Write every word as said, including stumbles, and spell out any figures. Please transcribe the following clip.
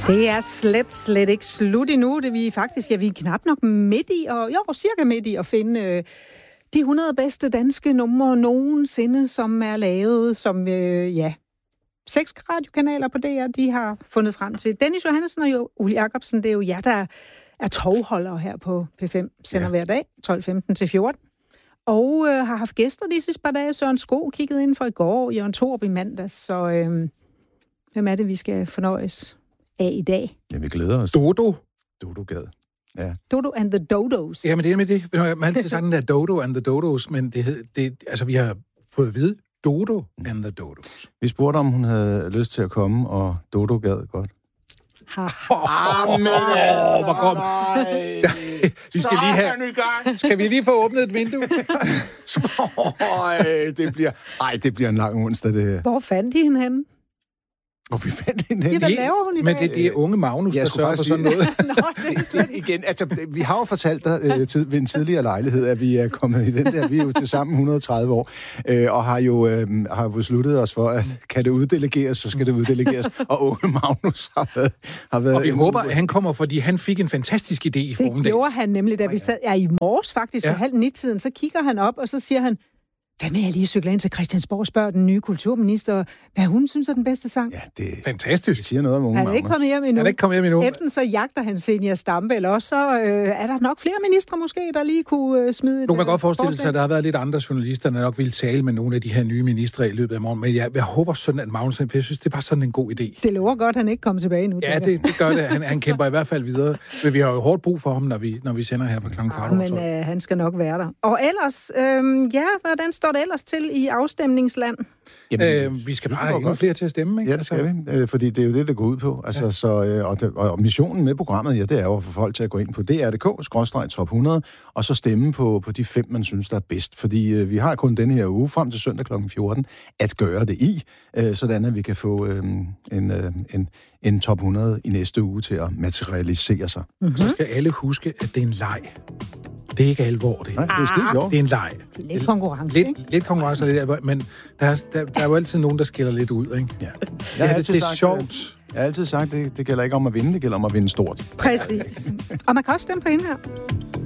Det er slet, slet ikke slut endnu. Det vi er faktisk, ja, vi er knap nok midt i, og jo, cirka midt i at finde øh, de hundrede bedste danske numre nogensinde, som er lavet, som, øh, ja, seks radiokanaler på D R, de har fundet frem til. Dennis Johannessen og jo Ole Jacobsen, det er jo jer, der er tovholdere her på P fem, sender ja. hver dag, tolv femten til fjorten. Og øh, har haft gæster de sidste par dage. Søren Sko kiggede ind for i går, Jørgen Thorup i mandags, så øh, hvem er det, vi skal fornøjes af i dag? Ja, vi glæder os. Dodo. Dodo Gad. Ja. Dodo and the Dodos. Ja, men det er med det. Man har altid sagt den der Dodo and the Dodos, men det, det, altså, vi har fået at vide Dodo and the Dodos. Vi spurgte, om hun havde lyst til at komme, og Dodo gad godt. Ah, men altså, hvor kom. Vi skal lige have... Skal vi lige få åbnet et vindue? Ej, det bliver... Ej, det bliver en lang onsdag, det her. Hvor fandt I hende henne? Hvor vi fandt hende Ja, henne? hvad laver hun i Men dag? det, det er unge Magnus, Jeg der skulle sørger for faktisk sådan noget. Nå, det er slet ikke. Igen, altså, vi har jo fortalt dig øh, tid, ved en tidligere lejlighed, at vi er kommet i den der, vi er jo til sammen hundrede og tredive år, øh, og har jo øh, har besluttet os for, at kan det uddelegeres, så skal det uddelegeres. Og unge Magnus har været... Har været Og vi håber, at han kommer, fordi han fik en fantastisk idé i Det formiddags. gjorde han nemlig, da vi sad... Ja, i morges faktisk, Ja. ved halv ni-tiden, så kigger han op, og så siger han, hvad med, jeg lige cykler ind til Christiansborg og spørger den nye kulturminister, hvad hun synes er den bedste sang? Ja, det, Fantastisk. det siger noget om unge Han er ikke Magnus. kommet hjem endnu. Han er ikke kommet hjem endnu. Enten så jagter han Zenia Stampe, eller også så øh, er der nok flere ministre måske, der lige kunne øh, smide... Nu kan man øh, godt forestille forslag. sig, at der har været lidt andre journalister, der nok ville tale med nogle af de her nye ministre i løbet af morgen. Men jeg, jeg håber sådan, at Magnus, for jeg synes, det er bare sådan en god idé. Det lover godt, at han ikke kommer tilbage nu. Ja, det, det gør det. Han, han kæmper i hvert fald videre. Men vi har jo hårdt brug for ham, når vi, når vi sender her på klokken Ja, men øh, han skal nok være der. Og ellers, øh, ja, hvordan står det ellers til i afstemningsland? Jamen, Øh, vi skal bare have endnu flere til at stemme, ikke? Ja, det skal vi, øh, fordi det er jo det, der går ud på. Altså, ja. så, øh, og, det, og missionen med programmet, ja, det er jo at få folk til at gå ind på D R punktum D K skråstreg top hundrede, og så stemme på, på de fem, man synes, der er bedst. Fordi øh, vi har kun denne her uge frem til søndag klokken fjorten at gøre det i, øh, sådan at vi kan få øh, en, øh, en, en top hundrede i næste uge til at materialisere sig. Mm-hmm. Så skal alle huske, at det er en leg. Det er ikke alvor, det. Nej, det er skide sjovt. Det er en leg. Lidt konkurrence, Lidt, ikke? lidt konkurrence, lidt, men der er, der, der er jo altid nogen, der skiller lidt ud, ikke? Ja. Ja, har det, altid det er sagt, sjovt. Jeg har altid sagt, det, det gælder ikke om at vinde, det gælder om at vinde stort. Præcis. Og man kan også stemme på hende her.